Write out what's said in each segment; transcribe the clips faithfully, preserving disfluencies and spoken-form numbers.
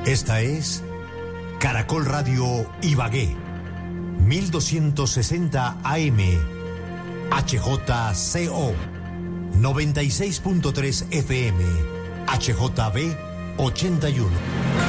Esta es Caracol Radio Ibagué, mil doscientos sesenta A M, H J C O, noventa y seis punto tres F M, H J B ochenta y uno.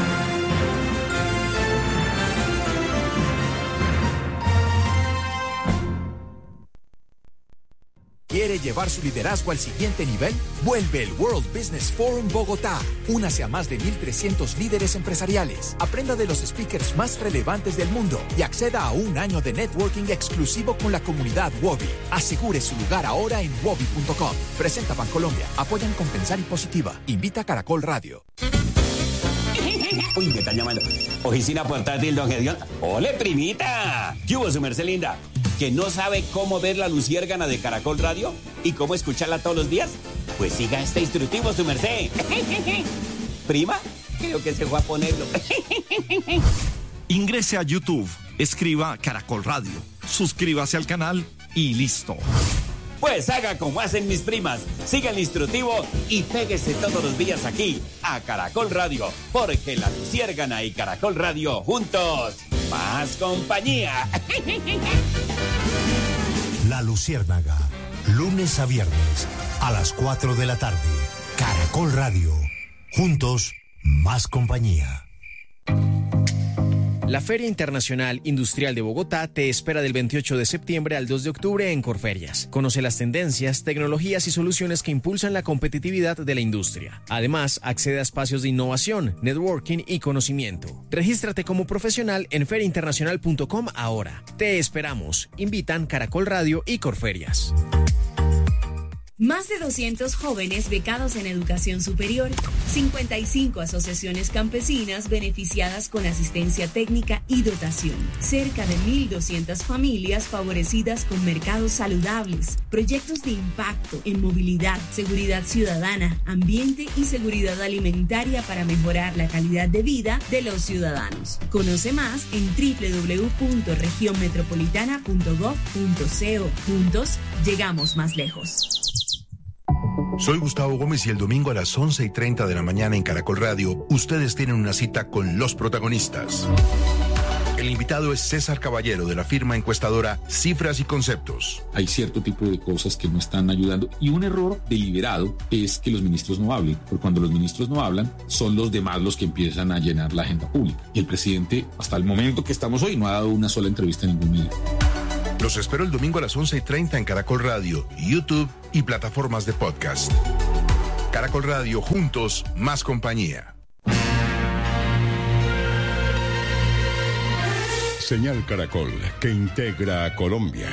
¿Quiere llevar su liderazgo al siguiente nivel? Vuelve el World Business Forum Bogotá. Únase a más de mil trescientos líderes empresariales. Aprenda de los speakers más relevantes del mundo y acceda a un año de networking exclusivo con la comunidad Wobi. Asegure su lugar ahora en wobi punto com. Presenta Bancolombia. Apoyan Compensar y Positiva. Invita Caracol Radio. Uy, me están llamando. Oficina portátil, don Gedeón. ¡Ole, primita! ¿Qué hubo, su merced linda? ¿Que no sabe cómo ver la luciérgana de Caracol Radio y cómo escucharla todos los días? Pues siga este instructivo, su merced. ¿Prima? Creo que se fue a ponerlo. Ingrese a YouTube, escriba Caracol Radio, suscríbase al canal y listo. Pues haga como hacen mis primas, siga el instructivo y péguese todos los días aquí a Caracol Radio, porque la luciérgana y Caracol Radio juntos, más compañía. La Luciérnaga, lunes a viernes a las cuatro de la tarde. Caracol Radio, juntos, más compañía. La Feria Internacional Industrial de Bogotá te espera del veintiocho de septiembre al dos de octubre en Corferias. Conoce las tendencias, tecnologías y soluciones que impulsan la competitividad de la industria. Además, accede a espacios de innovación, networking y conocimiento. Regístrate como profesional en feria internacional punto com ahora. Te esperamos. Invitan Caracol Radio y Corferias. Más de doscientos jóvenes becados en educación superior, cincuenta y cinco asociaciones campesinas beneficiadas con asistencia técnica y dotación, cerca de mil doscientas familias favorecidas con mercados saludables, proyectos de impacto en movilidad, seguridad ciudadana, ambiente y seguridad alimentaria para mejorar la calidad de vida de los ciudadanos. Conoce más en doble u doble u doble u punto región metropolitana punto gov punto co. Juntos llegamos más lejos. Soy Gustavo Gómez y el domingo a las once y treinta de la mañana en Caracol Radio, ustedes tienen una cita con los protagonistas. El invitado es César Caballero, de la firma encuestadora Cifras y Conceptos. Hay cierto tipo de cosas que no están ayudando y un error deliberado es que los ministros no hablen, porque cuando los ministros no hablan, son los demás los que empiezan a llenar la agenda pública. Y el presidente, hasta el momento que estamos hoy, no ha dado una sola entrevista en ningún medio. Los espero el domingo a las once y treinta en Caracol Radio, YouTube y plataformas de podcast. Caracol Radio, juntos, más compañía. Señal Caracol, que integra a Colombia.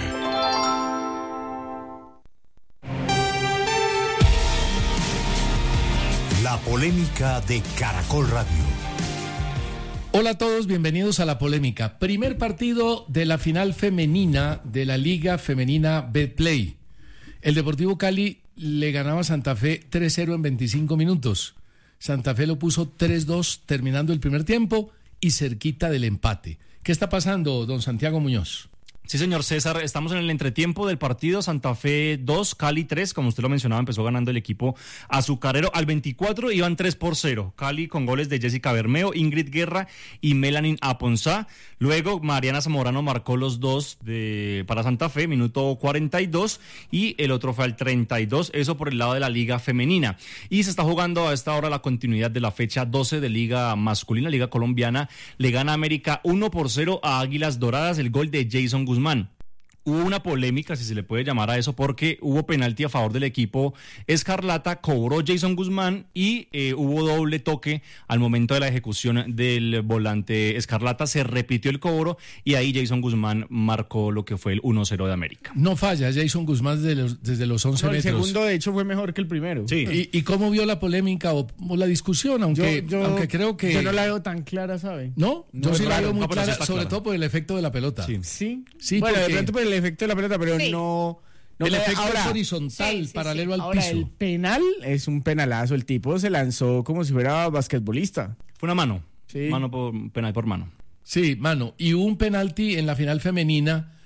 La polémica de Caracol Radio. Hola a todos, bienvenidos a La Polémica. Primer partido de la final femenina de la Liga Femenina Betplay. El Deportivo Cali le ganaba a Santa Fe tres cero en veinticinco minutos. Santa Fe lo puso tres dos terminando el primer tiempo y cerquita del empate. ¿Qué está pasando, don Santiago Muñoz? Sí, señor César, estamos en el entretiempo del partido. Santa Fe dos, Cali tres, como usted lo mencionaba, empezó ganando el equipo azucarero. Al veinticuatro iban tres por cero. Cali con goles de Jessica Bermeo, Ingrid Guerra y Melanin Aponzá. Luego Mariana Zamorano marcó los dos de, para Santa Fe, minuto cuarenta y dos, y el otro fue al treinta y dos, eso por el lado de la Liga Femenina. Y se está jugando a esta hora la continuidad de la fecha doce de Liga Masculina, Liga Colombiana. Le gana América uno por cero a Águilas Doradas, el gol de Jason Guzmán. Hubo una polémica, si se le puede llamar a eso, porque hubo penalti a favor del equipo Escarlata, cobró Jason Guzmán y eh, hubo doble toque al momento de la ejecución del volante Escarlata. Se repitió el cobro y ahí Jason Guzmán marcó lo que fue el uno cero de América. No falla Jason Guzmán desde los, desde los once no, metros. El segundo, de hecho, fue mejor que el primero. Sí. ¿Y, y cómo vio la polémica o, o la discusión? Aunque, yo, yo, aunque creo que... Yo no la veo tan clara, ¿sabe? ¿No? Yo no sí la veo muy no, clara, sí sobre clara. todo por el efecto de la pelota. Sí. Sí. Sí, bueno, porque... de pronto por el efecto de la pelota, pero sí. no... No el me, efecto ahora, es horizontal, sí, sí, paralelo sí. al ahora, piso. El penal es un penalazo. El tipo se lanzó como si fuera basquetbolista. Fue una mano. Sí. Mano por, penal por mano. Sí, mano. Y hubo un penalti en la final femenina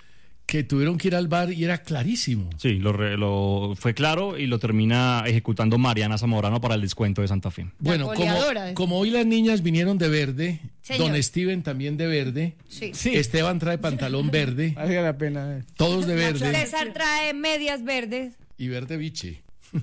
que tuvieron que ir al V A R y era clarísimo. Sí, lo, re, lo fue claro y lo termina ejecutando Mariana Zamorano para el descuento de Santa Fe. Bueno, como, como hoy las niñas vinieron de verde, Señor. don Steven también de verde, Sí. Esteban trae pantalón verde, Valga la pena. todos de verde César trae medias verdes. y verde biche.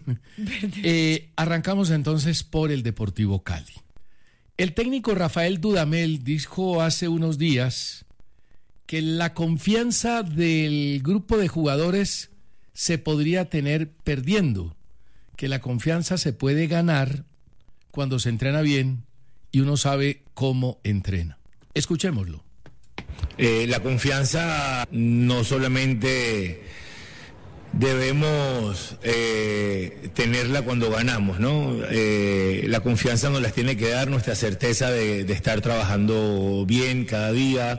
eh, arrancamos entonces por el Deportivo Cali. El técnico Rafael Dudamel dijo hace unos días que la confianza del grupo de jugadores se podría tener perdiendo, que la confianza se puede ganar cuando se entrena bien y uno sabe cómo entrena. Escuchémoslo. Eh, la confianza no solamente debemos eh, tenerla cuando ganamos, ¿no? Eh, la confianza nos las tiene que dar nuestra certeza de, de estar trabajando bien cada día,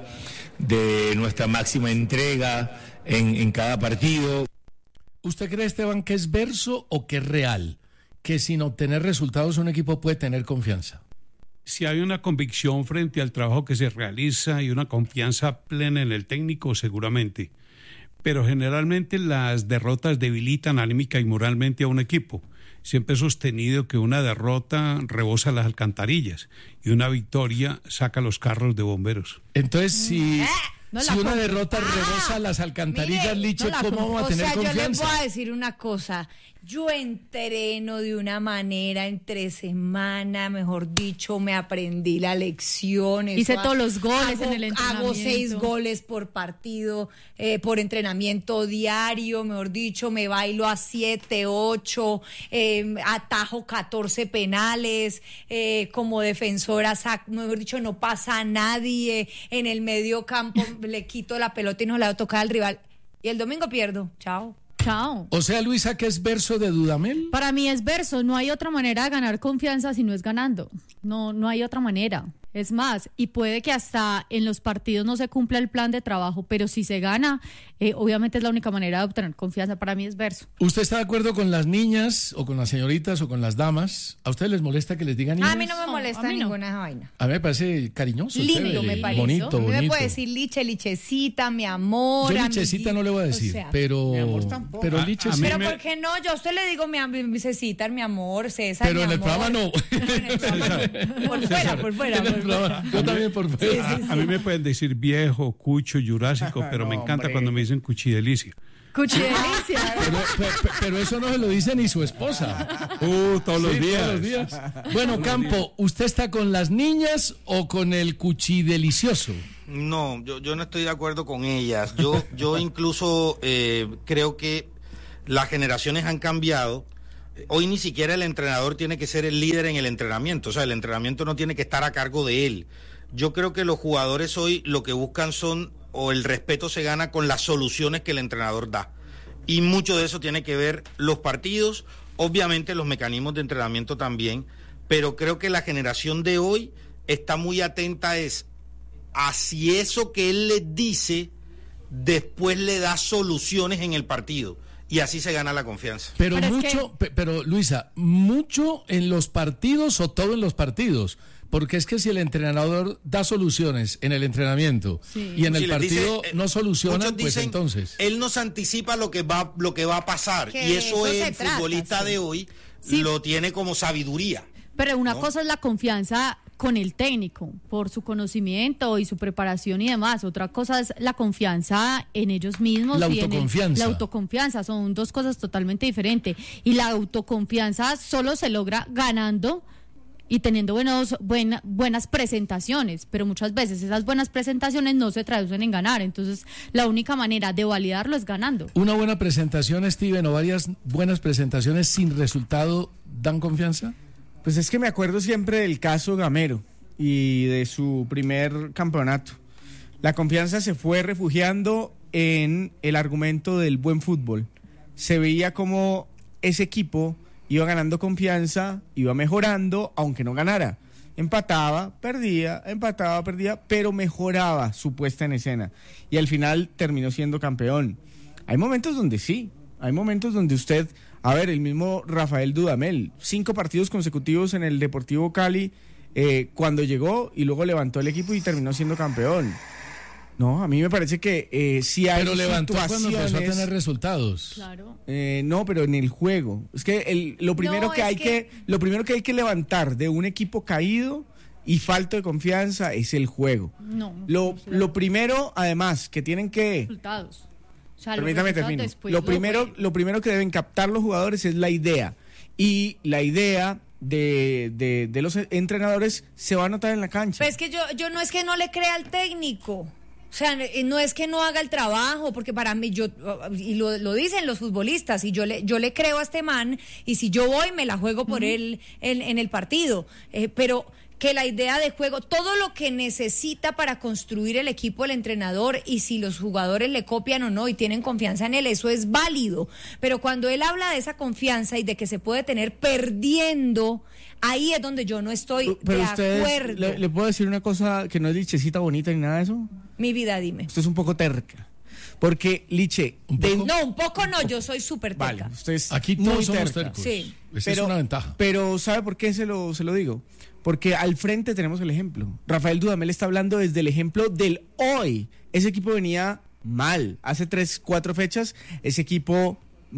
de nuestra máxima entrega en, en cada partido. ¿Usted cree, Esteban, que es verso o que es real? Que sin obtener resultados un equipo puede tener confianza. Si hay una convicción frente al trabajo que se realiza y una confianza plena en el técnico, seguramente. Pero generalmente las derrotas debilitan anímica y moralmente a un equipo. Siempre he sostenido que una derrota rebosa las alcantarillas y una victoria saca los carros de bomberos. Entonces, si, Eh, no si la una compro. derrota Ah, rebosa las alcantarillas, mire, Liche, no la ¿cómo compro. vamos a tener O sea, confianza? yo les voy a decir una cosa. Yo entreno de una manera entre semana, mejor dicho, me aprendí la lección. Hice Eso todos los goles hago, en el entrenamiento. Hago seis goles por partido, eh, por entrenamiento diario, mejor dicho, me bailo a siete, ocho, eh, atajo catorce penales, eh, como defensora, sac, mejor dicho, no pasa a nadie, en el medio campo le quito la pelota y no la voy a tocar al rival. Y el domingo pierdo, chao. Chao. O sea, Luisa, ¿qué es verso de Dudamel? Para mí es verso, no hay otra manera de ganar confianza si no es ganando. No, no hay otra manera. Es más, y puede que hasta en los partidos no se cumpla el plan de trabajo, pero si se gana, eh, obviamente es la única manera de obtener confianza. Para mí es verso. ¿Usted está de acuerdo con las niñas o con las señoritas o con las damas? ¿A ustedes les molesta que les digan niñas? A mí no me molesta a mí no. ninguna vaina. A mí me parece cariñoso, Lindo chévere, me parece. bonito, A mí me bonito. puede decir liche, lichecita, mi amor. Yo lichecita no le voy a decir, o sea, pero mi amor tampoco. pero A- liche a sí. mí Pero me- ¿por qué no? Yo a usted le digo mi am- mi cecita, mi amor, César, Pero mi en el amor. programa no. Pero en el programa no. Por fuera, por fuera, En el por programa. fuera. Yo también por fuera. A, a mí me pueden decir viejo, cucho, jurásico, pero me No, encanta hombre. cuando me dicen cuchidelicia. Cuchidelicia. Pero, pe- pe- pero eso no se lo dice ni su esposa. Uh, todos los Sí, días. todos los días. Bueno, Campo, ¿usted está con las niñas o con el cuchidelicioso? No, yo, yo no estoy de acuerdo con ellas. Yo, yo incluso eh, creo que las generaciones han cambiado. Hoy ni siquiera el entrenador tiene que ser el líder en el entrenamiento. O sea, el entrenamiento no tiene que estar a cargo de él. Yo creo que los jugadores hoy lo que buscan son, o el respeto se gana con las soluciones que el entrenador da. Y mucho de eso tiene que ver los partidos, obviamente los mecanismos de entrenamiento también, pero creo que la generación de hoy está muy atenta es a si eso que él les dice después le da soluciones en el partido. Y así se gana la confianza. Pero, Pero es mucho, pe- pero Luisa, mucho en los partidos o todo en los partidos. Porque es que si el entrenador da soluciones en el entrenamiento Sí. y en Si el les dice, partido eh, no solucionan, muchos pues dicen, entonces. él nos anticipa lo que va, lo que va a pasar. Que Y eso, eso es se el trata, futbolista sí. de hoy Sí. lo tiene como sabiduría. Pero una ¿no? cosa es la confianza con el técnico, por su conocimiento y su preparación y demás. Otra cosa es la confianza en ellos mismos. La y en el- autoconfianza. la autoconfianza, son dos cosas totalmente diferentes. Y la autoconfianza solo se logra ganando y teniendo buenos, buena, buenas presentaciones, pero muchas veces esas buenas presentaciones no se traducen en ganar. Entonces, la única manera de validarlo es ganando. ¿Una buena presentación, Steven, o varias buenas presentaciones sin resultado dan confianza? Pues es que me acuerdo siempre del caso Gamero y de su primer campeonato. La confianza se fue refugiando en el argumento del buen fútbol. Se veía como ese equipo iba ganando confianza, iba mejorando, aunque no ganara. Empataba, perdía, empataba, perdía, pero mejoraba su puesta en escena. Y al final terminó siendo campeón. Hay momentos donde sí, hay momentos donde usted, a ver, el mismo Rafael Dudamel, cinco partidos consecutivos en el Deportivo Cali, eh, cuando llegó y luego levantó el equipo y terminó siendo campeón. No, a mí me parece que eh, sí hay pero levantó cuando empezó a tener resultados. Claro. Eh, no, pero en el juego. Es que el, lo primero No, que es hay que- que... lo primero que hay que levantar de un equipo caído y falto de confianza es el juego. No. Lo, lo primero, además, que tienen que... Resultados. O sea, los Permítame resultados termino. después Lo lo primero, lo primero que deben captar los jugadores es la idea. Y la idea de, de, de los entrenadores se va a notar en la cancha. Pero es que yo, yo no es que no le crea al técnico. O sea, no es que no haga el trabajo, porque para mí, yo, y lo, lo dicen los futbolistas, y yo le, yo le creo a este man, y si yo voy, me la juego por él en, en el partido. Eh, pero que la idea de juego, todo lo que necesita para construir el equipo, el entrenador, y si los jugadores le copian o no y tienen confianza en él, eso es válido. Pero cuando él habla de esa confianza y de que se puede tener perdiendo, ahí es donde yo no estoy Pero de ustedes, acuerdo. le, ¿le puedo decir una cosa que no es lichecita bonita ni nada de eso? Mi vida, dime. Usted es un poco terca. Porque, Liche... de- No, un poco no, yo soy súper terca. Vale, usted es Aquí muy todos somos terca. tercos. Sí. Esa es una ventaja. Pero ¿sabe por qué se lo, se lo digo? Porque al frente tenemos el ejemplo. Rafael Dudamel está hablando desde el ejemplo del hoy. Ese equipo venía mal. Hace tres, cuatro fechas, ese equipo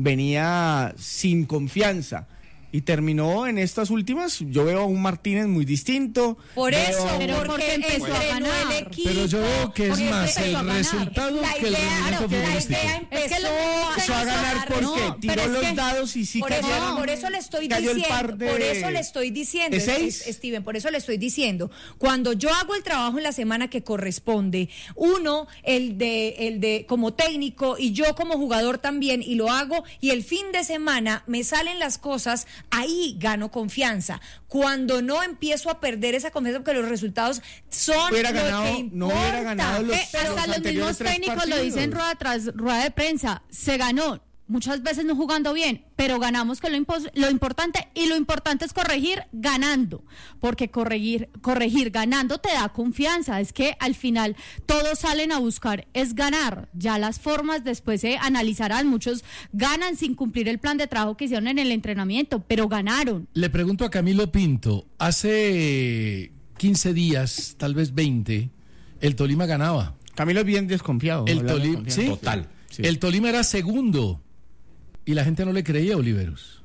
venía sin confianza. Y terminó en estas últimas, yo veo a un Martínez muy distinto. Por veo eso, a un- Pero porque porque empezó a entrenó ganar. el equipo. Pero yo veo que es porque más empezó el a ganar. resultado La que el idea- rendimiento claro, futbolístico. La idea Es que empezó, lo- Empezó a ganar porque No, tiró pero es los que- dados y sí por cayó. eso, por eso le estoy cayó el diciendo, par de- por eso le estoy diciendo, ¿de seis? es- Steven, por eso le estoy diciendo, cuando yo hago el trabajo en la semana que corresponde, uno, el de, el de como técnico y yo como jugador también, y lo hago, y el fin de semana me salen las cosas, ahí gano confianza. Cuando no empiezo a perder esa confianza porque los resultados son Hubiera lo ganado- que no hubiera importa. ganado los- Eh, hasta los anteriores mismos tres técnicos lo partidos. dicen rueda tras rueda de prensa. Se ganó, muchas veces no jugando bien, pero ganamos, que es lo, impos- lo importante, y lo importante es corregir ganando, porque corregir, corregir ganando te da confianza. Es que al final todos salen a buscar es ganar. Ya las formas después se analizarán. Muchos ganan sin cumplir el plan de trabajo que hicieron en el entrenamiento, pero ganaron. Le pregunto a Camilo Pinto, hace quince días, tal vez veinte, el Tolima ganaba. Camilo es bien desconfiado. El hablando de Tolima, confianza. ¿sí? Total. Sí. El Tolima era segundo y la gente no le creía a Oliveros.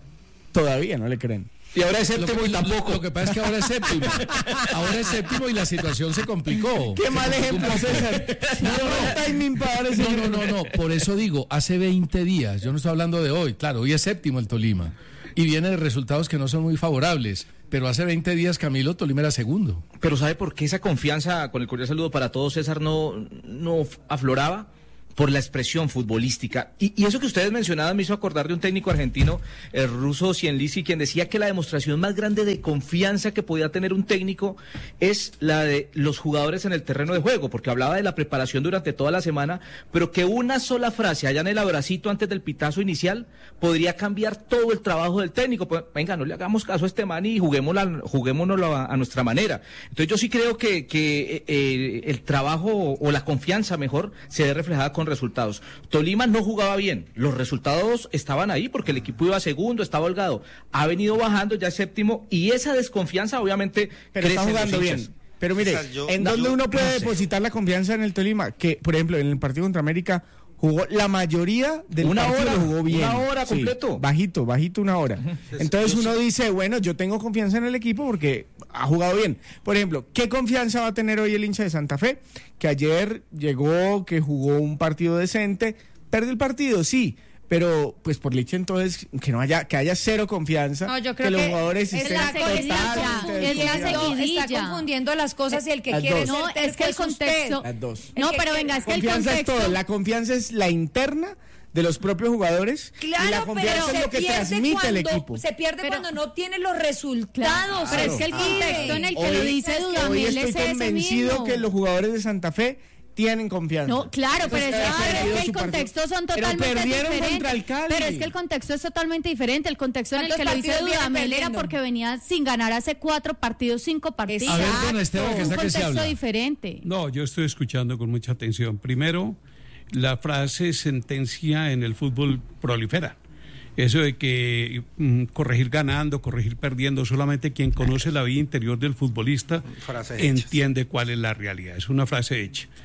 Todavía no le creen. Y ahora es séptimo Lo- y lo- tampoco. Lo que pasa es que ahora es séptimo. Ahora es séptimo y la situación se complicó. Qué mal Se ejemplo, complicó un poco. César. No, No, no, no, timing para dar ese no, no, ejemplo. no, no. Por eso digo, hace veinte días, yo no estoy hablando de hoy, claro, hoy es séptimo el Tolima. Y viene de resultados que no son muy favorables. Pero hace veinte días, Camilo, Tolima era segundo. Pero ¿sabe por qué esa confianza, con el cordial saludo para todos, César, no, no afloraba? Por la expresión futbolística. Y, y eso que ustedes mencionaban me hizo acordar de un técnico argentino, el ruso Cienlisi, quien decía que la demostración más grande de confianza que podía tener un técnico es la de los jugadores en el terreno de juego, porque hablaba de la preparación durante toda la semana, pero que una sola frase allá en el abracito antes del pitazo inicial podría cambiar todo el trabajo del técnico. Pues, venga, no le hagamos caso a este man y juguémosla, juguémonoslo a, a nuestra manera. Entonces yo sí creo que, que eh, el trabajo o la confianza mejor se ve reflejada con resultados. Tolima no jugaba bien, los resultados estaban ahí porque el equipo iba segundo, estaba holgado, ha venido bajando ya séptimo y esa desconfianza obviamente Pero está crece en los jugando hinchas. bien. Pero mire, César, yo- ¿en yo- dónde uno puede no sé. depositar la confianza en el Tolima? Que, por ejemplo, en el partido contra América jugó la mayoría del Una partido, hora, lo jugó bien. una hora Sí, completo. bajito, bajito una hora. Entonces yo uno sé- dice, bueno, yo tengo confianza en el equipo porque ha jugado bien. Por ejemplo, ¿qué confianza va a tener hoy el hincha de Santa Fe? Que ayer llegó, que jugó un partido decente, perdió el partido, sí. Pero, pues por Liche, entonces, que no haya, que haya cero confianza, No, yo creo que los que jugadores es estén la seguidilla, totalmente es la desconfiados. seguidilla. Está confundiendo las cosas y el que Las quiere dos. ser No, terco es que el contexto- usted. Las dos. No, que pero quiere- venga, es que el Confianza es contexto... todo. La confianza es la interna de los propios jugadores. Claro, y la pero confianza se es lo que pierde transmite cuando, el equipo. se pierde Pero- cuando no tiene los resultados. Pero es que el Ah. contexto en el que Hoy- lo dice Hoy Dudamel estoy es ese convencido mismo. que los jugadores de Santa Fe tienen confianza. No, claro, pero es, Entonces, que- que pero es perdido que el su partido. contexto son Pero totalmente perdieron diferentes. contra el Cali. Pero es que el contexto es totalmente diferente. El contexto en el ¿Cuántos que lo dice partidos viene Dudamel era perdiendo? porque venía sin ganar hace cuatro partidos, cinco partidos. A ver, don Esteban, que un está que se contexto habla. diferente. No, yo estoy escuchando con mucha atención. Primero, la frase sentencia en el fútbol prolifera. Eso de que mm, corregir ganando, corregir perdiendo, solamente quien conoce la vida interior del futbolista Frases hechas. entiende cuál es la realidad. Es una frase hecha.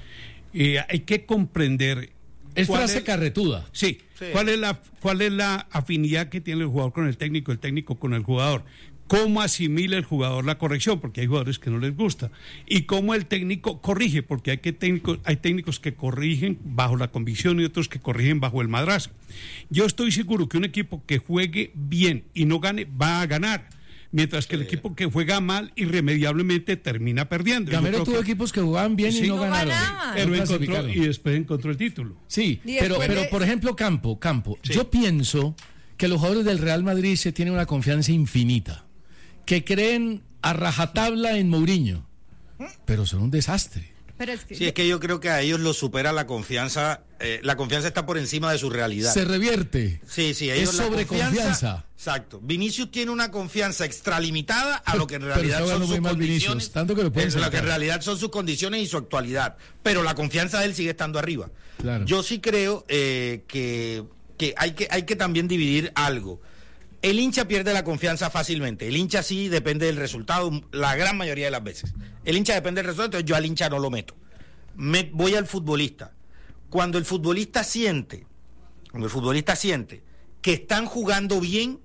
Eh, hay que comprender... Es frase carretuda. Sí, sí. ¿Cuál es la, cuál es la afinidad que tiene el jugador con el técnico, el técnico con el jugador? ¿Cómo asimila el jugador la corrección? Porque hay jugadores que no les gusta. Y cómo el técnico corrige, porque hay, que técnicos, hay técnicos que corrigen bajo la convicción y otros que corrigen bajo el madrazo. Yo estoy seguro que un equipo que juegue bien y no gane, va a ganar. Mientras que el equipo que juega mal, irremediablemente termina perdiendo. Gamero tuvo que... equipos que jugaban bien sí, y no, no ganaron. Pero encontró, y después encontró el título. Sí, pero, pero por ejemplo, Campo, Campo, sí. Yo pienso que los jugadores del Real Madrid se tienen una confianza infinita, que creen a rajatabla en Mourinho, pero son un desastre. Pero es que... Sí, es que yo creo que a ellos los supera la confianza, eh, la confianza está por encima de su realidad. Se revierte. Sí, sí, ellos es sobre confianza. Exacto. Vinicius tiene una confianza extralimitada a lo que en realidad son sus condiciones. Vinicius, tanto que lo pueden es lo que en realidad son sus condiciones y su actualidad. Pero la confianza de él sigue estando arriba. Claro. Yo sí creo eh, que, que, hay que hay que también dividir algo. El hincha pierde la confianza fácilmente. El hincha sí depende del resultado la gran mayoría de las veces. El hincha depende del resultado, entonces yo al hincha no lo meto. Me voy al futbolista. Cuando el futbolista siente, cuando el futbolista siente que están jugando bien,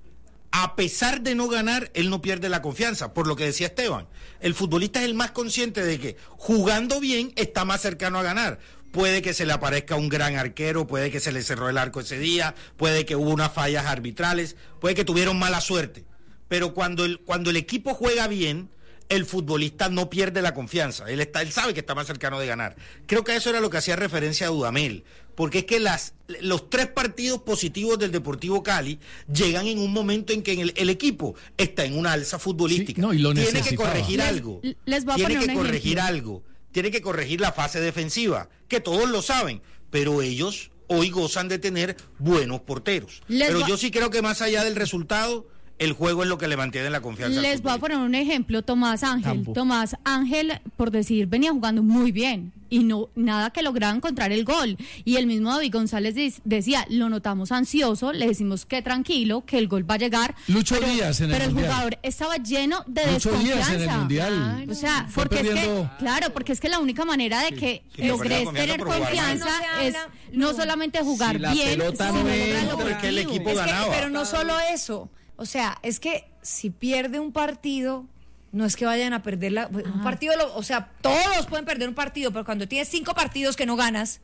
a pesar de no ganar, él no pierde la confianza. Por lo que decía Esteban, el futbolista es el más consciente de que jugando bien está más cercano a ganar. Puede que se le aparezca un gran arquero, puede que se le cerró el arco ese día, puede que hubo unas fallas arbitrales, puede que tuvieron mala suerte. Pero cuando el, cuando el equipo juega bien, el futbolista no pierde la confianza. Él está, él sabe que está más cercano de ganar. Creo que eso era lo que hacía referencia a Dudamel, porque es que las, los tres partidos positivos del Deportivo Cali llegan en un momento en que el, el equipo está en una alza futbolística. Sí, no, y lo Tiene que corregir les, algo. Les voy a Tiene poner que un corregir ejemplo. algo. Tiene que corregir la fase defensiva, que todos lo saben, pero ellos hoy gozan de tener buenos porteros. Les pero va... yo sí creo que más allá del resultado, el juego es lo que le mantiene la confianza. Les voy a poner un ejemplo, Tomás Ángel. Campo. Tomás Ángel, por decir, venía jugando muy bien y no nada que lograba encontrar el gol. Y el mismo David González de, decía, lo notamos ansioso, le decimos que tranquilo, que el gol va a llegar. Lucho pero, Díaz en el Pero mundial. el jugador estaba lleno de Lucho desconfianza. Díaz en el mundial. O sea, Fue porque perdiendo... es que, claro, porque es que la única manera de que sí, sí, logres confianza tener confianza no es no solamente jugar si la bien, pelota sino no lograr entra, lo es que el equipo Es que, ganaba. pero no solo eso. O sea, es que si pierde un partido, no es que vayan a perder la, un Ajá. partido, lo, o sea, todos pueden perder un partido, pero cuando tienes cinco partidos que no ganas,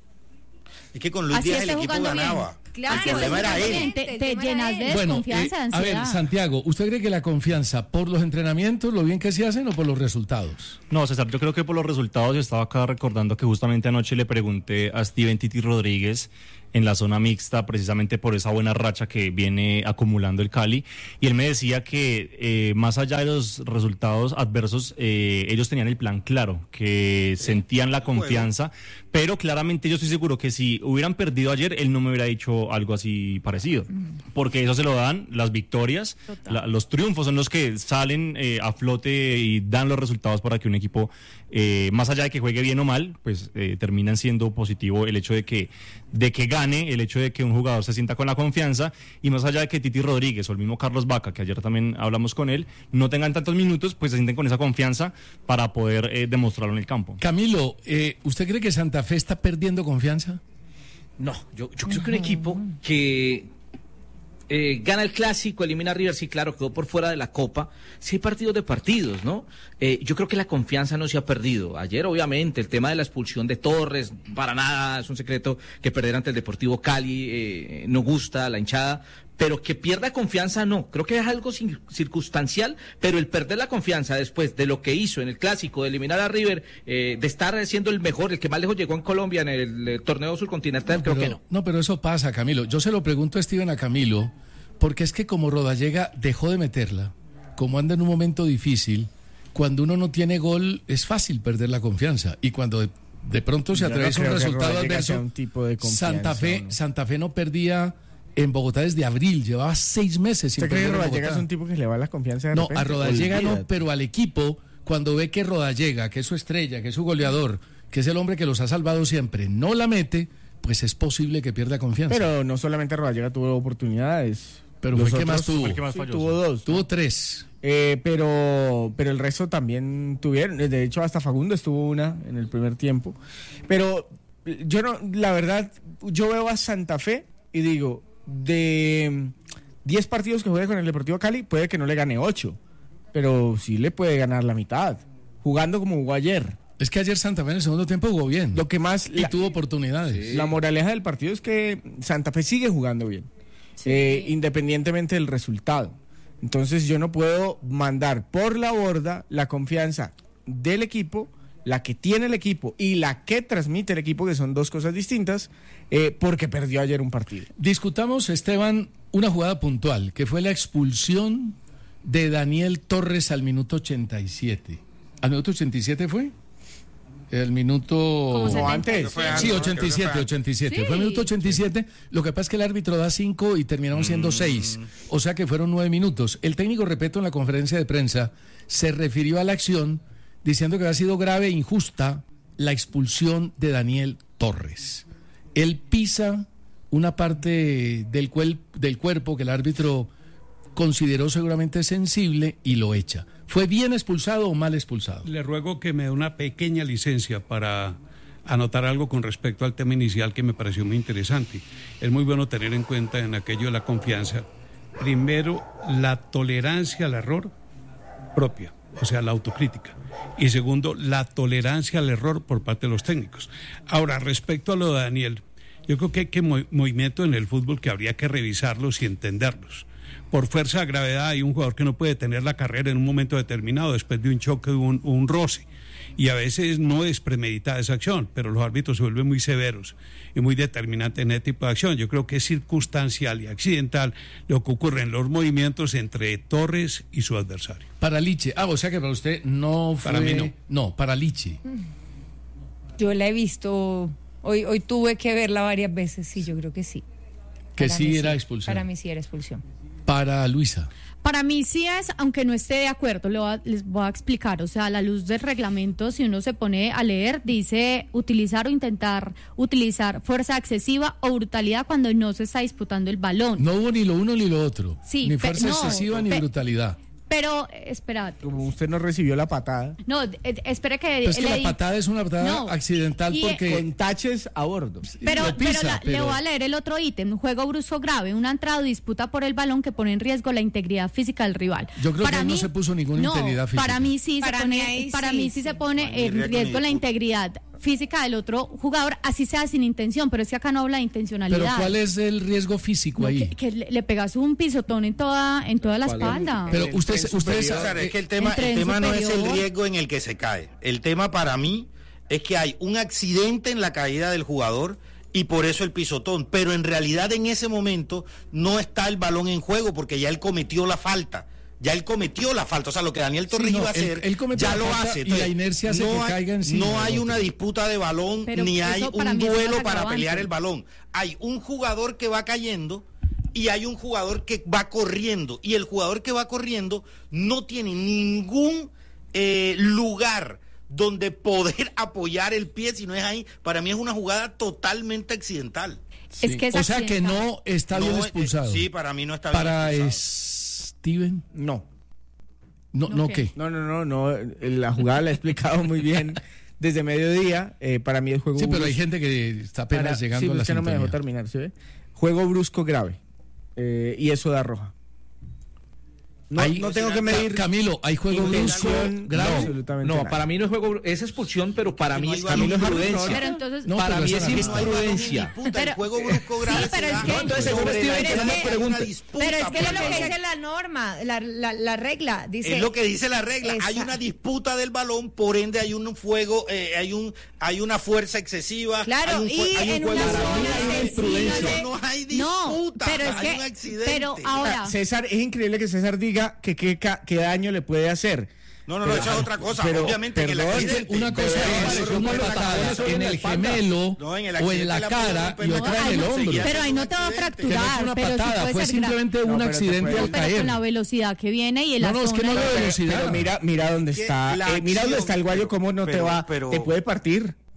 es que con Luis así Díaz el esté equipo jugando ganaba. bien. Claro, el problema era él. te, te llenas de Bueno, desconfianza, eh, de a ver, ansiedad. Santiago, ¿usted cree que la confianza por los entrenamientos, lo bien que se hacen o por los resultados? No, César, yo creo que por los resultados. Yo estaba acá recordando que justamente anoche le pregunté a Steven Titi Rodríguez en la zona mixta, precisamente por esa buena racha que viene acumulando el Cali, y él me decía que eh, más allá de los resultados adversos, eh, ellos tenían el plan claro, que sí, sentían la confianza, bueno. Pero claramente yo estoy seguro que si hubieran perdido ayer, él no me hubiera dicho algo así parecido, porque eso se lo dan las victorias, la, los triunfos son los que salen eh, a flote y dan los resultados para que un equipo, eh, más allá de que juegue bien o mal, pues eh, terminan siendo positivo el hecho de que, de que gane, el hecho de que un jugador se sienta con la confianza, y más allá de que Titi Rodríguez o el mismo Carlos Vaca, que ayer también hablamos con él, no tengan tantos minutos, pues se sienten con esa confianza para poder eh, demostrarlo en el campo. Camilo, eh, ¿usted cree que Santa Fe está perdiendo confianza? No, yo, yo creo que un equipo que eh, gana el clásico, elimina a River, sí, claro, quedó por fuera de la Copa. Sí hay partidos de partidos, ¿no? Eh, yo creo que la confianza no se ha perdido. Ayer, obviamente, el tema de la expulsión de Torres, para nada, es un secreto que perder ante el Deportivo Cali eh, no gusta a la hinchada, pero que pierda confianza no, creo que es algo circunstancial, pero el perder la confianza después de lo que hizo en el clásico, de eliminar a River, eh, de estar siendo el mejor, el que más lejos llegó en Colombia en el eh, torneo surcontinental, no, creo pero, que no. No, pero eso pasa, Camilo. Yo se lo pregunto a Steven, a Camilo, porque es que como Rodallega dejó de meterla, como anda en un momento difícil, cuando uno no tiene gol es fácil perder la confianza, y cuando de, de pronto se atraviesa no un resultado adverso, un tipo de Santa Fe, ¿no? Santa Fe no perdía en Bogotá desde abril, llevaba seis meses sin perder en Bogotá. ¿Rodallega es un tipo que le va la confianza de No, repente? a Rodallega no, pero al equipo, cuando ve que Rodallega, que es su estrella, que es su goleador, que es el hombre que los ha salvado siempre, no la mete, pues es posible que pierda confianza. Pero no solamente Rodallega tuvo oportunidades. Pero Los fue el que más otros- tuvo. fue el que más falló, tuvo dos. Tuvo tres. Eh, pero, pero el resto también tuvieron. De hecho, hasta Facundo estuvo una en el primer tiempo. Pero yo no, la verdad, yo veo a Santa Fe y digo, de diez partidos que juegue con el Deportivo Cali, puede que no le gane ocho. Pero sí le puede ganar la mitad, jugando como jugó ayer. Es que ayer Santa Fe en el segundo tiempo jugó bien. Lo que más y la, tuvo oportunidades. La moraleja del partido es que Santa Fe sigue jugando bien, eh, independientemente del resultado. Entonces yo no puedo mandar por la borda la confianza del equipo, la que tiene el equipo y la que transmite el equipo, que son dos cosas distintas, eh, porque perdió ayer un partido. Discutamos, Esteban, una jugada puntual, que fue la expulsión de Daniel Torres al minuto ochenta y siete. ¿Al minuto ochenta y siete fue? El minuto... ¿O antes? Sí, ochenta y siete, ochenta y siete. Sí. Fue el minuto ochenta y siete. Lo que pasa es que el árbitro da cinco y terminaron siendo seis. O sea que fueron nueve minutos. El técnico, repito, en la conferencia de prensa, se refirió a la acción diciendo que había sido grave e injusta la expulsión de Daniel Torres. Él pisa una parte del, cuel- del cuerpo que el árbitro consideró seguramente sensible y lo echa. ¿Fue bien expulsado o mal expulsado? Le ruego que me dé una pequeña licencia para anotar algo con respecto al tema inicial que me pareció muy interesante. Es muy bueno tener en cuenta en aquello de la confianza, primero, la tolerancia al error propia, o sea, la autocrítica. Y segundo, la tolerancia al error por parte de los técnicos. Ahora, respecto a lo de Daniel, yo creo que hay que mo- movimientos en el fútbol que habría que revisarlos y entenderlos. Por fuerza de gravedad hay un jugador que no puede tener la carrera en un momento determinado después de un choque o un, un roce. Y a veces no es premeditada esa acción, pero los árbitros se vuelven muy severos y muy determinantes en este tipo de acción. Yo creo que es circunstancial y accidental lo que ocurre en los movimientos entre Torres y su adversario. Para Liche. Ah, o sea que para usted no fue... Para mí no. No, para Liche. Yo la he visto, hoy hoy tuve que verla varias veces, sí, yo creo que sí. Que Para sí mí era expulsión. Para mí sí era expulsión. Para Luisa. Para mí sí es, aunque no esté de acuerdo, le voy a- les voy a explicar. O sea, a la luz del reglamento, si uno se pone a leer, dice utilizar o intentar utilizar fuerza excesiva o brutalidad cuando no se está disputando el balón. No hubo ni lo uno ni lo otro. Sí, ni pe- fuerza no, excesiva ni pe- brutalidad. Pero, eh, espera, Como usted no recibió la patada. no, eh, espere que... Pues que le la di- patada es una patada No, accidental y- porque... Con taches a bordo. Pero, lo pisa, pero la- pero- le voy a leer el otro ítem, un juego brusco grave, una entrada o disputa por el balón que pone en riesgo la integridad física del rival. Yo creo que él no se puso ninguna no, integridad física. Para mí sí Para se mí pone, ahí para sí, mí sí, sí. se pone No hay en riesgo riesgo ni la disputa. integridad física del otro jugador, así sea sin intención, pero es que acá no habla de intencionalidad. Pero ¿cuál es el riesgo físico No, ahí? que, que le, le pegas un pisotón en toda en toda la espalda. Pero usted, El tren usted superior, sabe- César, es que el tema, el el tren tema no es el superior. riesgo en el que se cae. El tema para mí es que hay un accidente en la caída del jugador y por eso el pisotón. Pero en realidad en ese momento no está el balón en juego porque ya él cometió la falta. Ya él cometió la falta. O sea, lo que Daniel Torres Sí, no, iba a él- hacer, él cometió ya la lo falta hace. y la inercia hace no que hay, caiga encima No del hay otro. una disputa de balón, Pero ni eso hay para un mí es más duelo para agravante. pelear el balón. Hay un jugador que va cayendo y hay un jugador que va corriendo. Y el jugador que va corriendo no tiene ningún eh, lugar donde poder apoyar el pie, si no es ahí. Para mí es una jugada totalmente accidental. Es que es o sea que accidental. no está bien No, eh, expulsado. sí, para mí no está bien Para expulsado. Steven, No. no, ¿No no, qué? ¿qué? No, no, no, no. eh, La jugada la he explicado muy bien desde mediodía. Eh, para mí el juego Sí, pero hay brusco- gente que está apenas para- llegando sí, a la usted no me dejó sintonía. terminar, ¿sí ve? Juego brusco grave. Eh, y eso da roja. No, Ahí- no tengo que medir. Camilo, hay juego brusco intención, grave. absolutamente No, nada. para mí no es juego, es expulsión, pero para Que mí no hay es balón. imprudencia. Pero entonces No, para pero mí eso es no hay No hay balón en imprudencia. disputa, el Pero- juego brusco grave Sí, pero se es da que- entonces, sobre según Steven, la- que no me una pregunte. disputa Pero es que por lo el que balón. dice la norma, la, la, la regla, dice... Es lo que dice la regla. Hay Esa- una disputa del balón, por ende hay un fuego, eh, hay un, hay una fuerza excesiva. Claro, hay un, fue- y hay un en juego una bravo. zona Hay una sensible. imprudencia. No hay No, disputa, pero es hay que- un accidente. pero ahora- César, es increíble que César diga que qué ca- qué daño le puede hacer. No, no, no, Pero- esa es otra cosa. pero, Obviamente en el perdón, accidente. Una cosa Pero- es pero- una pero- patada pero- en el gemelo No, en el o en accidente la la cara puede y romper, otra no, en el ay, hombro. seguía Pero ahí no te va a Que no fracturar, es una pero sí patada, puede fue ser gra- simplemente No, un pero te accidente puede- al No, pero caer. con la velocidad que viene y en No, la no, es que zona no de- la velocidad. Pero mira, mira dónde Que está. la eh, mira dónde acción- está el guayo, cómo no te pero- va, pero- te puede partir.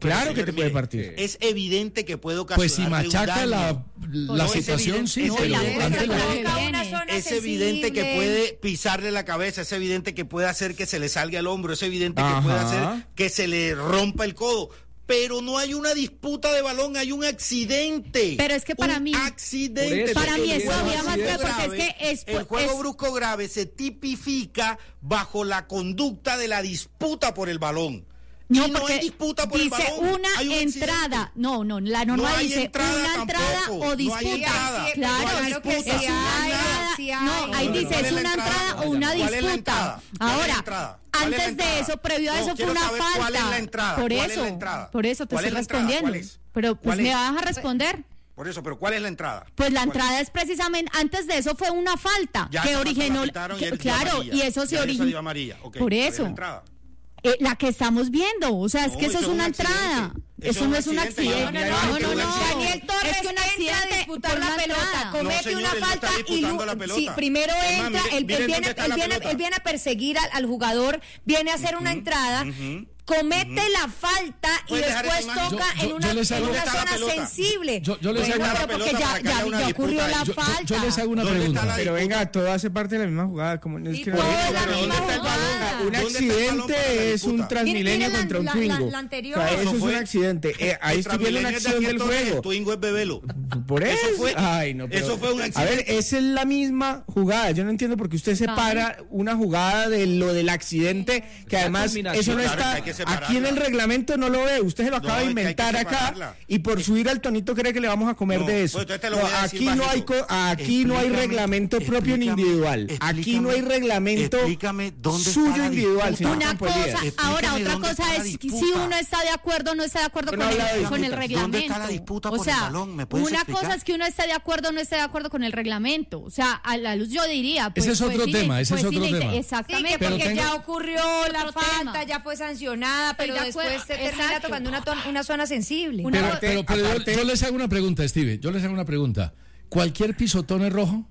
Claro que te puede partir. Es evidente que puede ocasionar. Pues si machaca la, la situación, sí, no, es antes la... Es evidente que puede pisarle la cabeza, es evidente que puede hacer que se le salga el hombro, es evidente Ajá. que puede hacer que se le rompa el codo. Pero no hay una disputa de balón, hay un accidente. Pero es que para un mí, accidente. para mí es todavía más grave, grave, porque es que es, el juego es, brusco grave se tipifica bajo la conducta de la disputa por el balón. No, y no porque hay disputa por dice el balón. una hay un entrada. accidente. No, no, la norma no dice entrada una entrada tampoco. o disputa. No hay entrada. Claro, no hay claro que disputa. sí hay. Sí hay. No, ahí No, dice ¿cuál es es la una entrada? entrada o una ¿Cuál es la disputa. entrada? ¿Cuál es la Ahora, entrada? ¿Cuál es la antes de entrada? eso, previo a No, eso fue quiero una saber falta. ¿Cuál es la entrada? Por ¿Cuál eso, es la entrada? por eso te ¿Cuál estoy es la entrada? respondiendo. ¿Cuál es? Pero pues ¿Cuál me es? vas a responder. Por eso, pero ¿cuál es la entrada? Pues la ¿Cuál entrada es precisamente, antes de eso fue una falta Ya que esa originó, la pitaron y que- él dio claro, amarilla. y eso se Ya esa originó. dio amarilla. Ok, Por ¿cuál es eso. la entrada? Eh, la que estamos viendo, o sea, es No, que eso, eso es una es un entrada. accidente. Eso, Eso no es es un un accidente. accidente. No, No, no, no, no, no. Daniel Torres es que un entra a accidente disputar por la una pelota, entrada. comete No, señor, una él no está falta y disputando lu- la pelota. sí, primero Es más, entra, mire- él, miren él dónde viene, está él, la viene, pelota. él viene a perseguir al, al jugador, viene a hacer una entrada, comete la falta y ¿Puedes dejar después esa imagen? toca Yo- yo- en una, yo les hago- en una ¿Dónde está la zona pelota? sensible. Yo- yo les Bueno, hago- pero porque pelota ya, para que ya, haya una ya ocurrió disputa. la Yo- yo- falta. yo les hago una ¿Dónde está pregunta. la Pero venga, todo hace parte de la misma jugada. Como no es Y que todo no- es la pero misma ¿dónde está el jugada. balón? Un ¿Dónde está el balón para la accidente es un disputa? Transmilenio Mire, mire contra un la- la- Twingo. la anterior. O sea, eso Eso es un fue- accidente. Eh, ahí El estoy viendo una Transmilenio es de acción del Daniel Torres, juego. El Twingo es Bebelo. Por eso. Eso fue- Ay, no, pero- eso fue un A accidente. ver, esa es la misma jugada. Yo no entiendo por qué usted separa una jugada de lo del accidente, que además combinación. eso no Claro, está que hay que separarla. aquí en el reglamento, no lo ve. Usted se lo acaba No, de es que hay que inventar acá separarla. y por subir al tonito cree que le vamos a comer No, de eso. pues entonces te lo No, voy a decir aquí no hay bajito. co- aquí no hay Explícame, reglamento propio ni explícame, individual. Aquí no hay explícame, reglamento explícame dónde está suyo la individual, disputa. señor Una Campolier. cosa, Explíqueme ahora otra dónde cosa está la es que si disputa. uno está de acuerdo o no está de acuerdo Yo con no el, hablo de con el disputas. reglamento. ¿Dónde está la disputa o por el sea, balón? ¿Me puedes una explicar? cosa es que uno esté de acuerdo o no esté de acuerdo con el reglamento. O sea, a la luz yo diría. Pues, Ese es pues, otro sí, tema, ese pues, es sí, otro le- tema. Sí, Exactamente. que Pero porque tengo- ya ocurrió la Otro falta, tema. ya fue sancionada, pero Estoy de después acuerdo, se termina exacto. tocando una, ton- una zona sensible. Una- Pero, pero, pero yo- aparte- yo, les hago una pregunta, Steve. Yo les hago una pregunta. ¿Cualquier pisotón es rojo?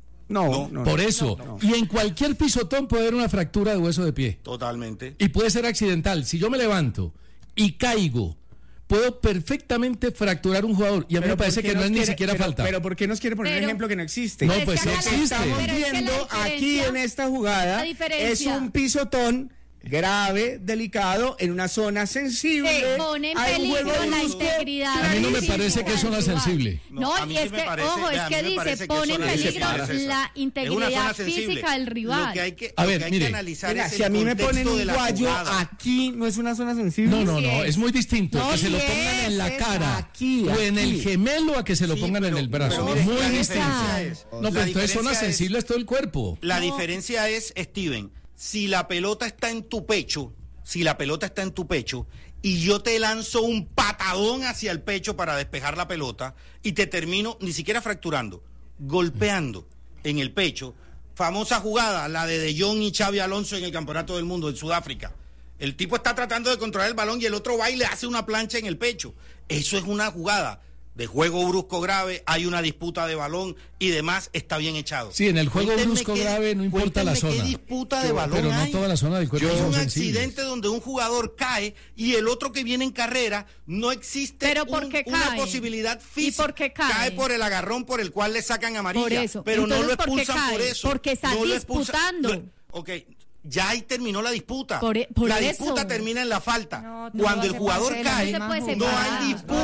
No, no. Por eso. no, no. Y en cualquier pisotón puede haber una fractura de hueso de pie. Totalmente. Y puede ser accidental. Si yo me levanto y caigo, puedo perfectamente fracturar un jugador. Y a mí Pero me parece ¿por qué que no nos es ni quiere- siquiera pero- falta. Pero ¿por qué nos quiere poner un Pero- ejemplo que no existe? No, Pero pues es que sí acá la- existe. Estamos Pero es que la viendo aquí diferencia- en esta jugada la diferencia- es un pisotón grave, delicado, en una zona sensible. Sí, pone en Hay un peligro juego la brusco. integridad. A mí no me del parece que es zona rival. sensible. No, No, a mí y sí es me que, parece- ojo, a es mí que me dice, parece que pone en zona peligro sensible, César. la Es una integridad zona sensible. física del rival. Lo que hay que, A lo ver, que hay mire. que analizar Venga, es si el a mí me contexto ponen de un la guayo jugada. aquí, ¿no es una zona sensible? No, no, Sí no, es. es muy distinto No, que se sí lo es, pongan en la es cara aquí, o en el aquí. gemelo a que se lo Sí, pongan en pero- el brazo. pero mire, muy la distinto. diferencia es- No, la pero entonces zona diferencia es- sensible es todo el cuerpo. La diferencia es, Steven, si la pelota está en tu pecho, si la pelota está en tu pecho y yo te lanzo un patadón hacia el pecho para despejar la pelota y te termino ni siquiera fracturando, golpeando en el pecho, famosa jugada, la de De Jong y Xavi Alonso en el Campeonato del Mundo en Sudáfrica. El tipo está tratando de controlar el balón y el otro va y le hace una plancha en el pecho. Eso es una jugada de juego brusco grave, hay una disputa de balón y demás, está bien echado. Sí, en el juego Cuéntenme brusco qué- grave no importa la cuéntenme zona. ¿Qué disputa de Yo- balón pero no hay? toda la zona del cuerpo Yo- son un sensibles. accidente donde un jugador cae y el otro que viene en carrera, no existe ¿Pero por un- qué una cae? posibilidad ¿Y física. por qué cae? por el agarrón por el cual le sacan amarilla. Por eso. Pero no Entonces, lo ¿por qué expulsan cae? por eso. Porque está No lo expulsan- disputando. lo- ok, ya ahí terminó la disputa. Por e- por la eso. disputa termina en la falta. No, no Cuando hace el jugador parte de la cae, misma No se puede no separar. hay disputa.